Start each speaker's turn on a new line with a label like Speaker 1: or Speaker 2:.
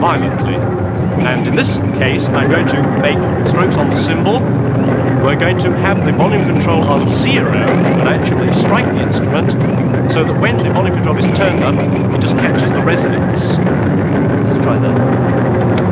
Speaker 1: violently. And in this case, I'm going to make strokes on the cymbal. We're going to have the volume control on 0 and actually strike the instrument so that when the volume control is turned up, it just catches the resonance. Let's try that.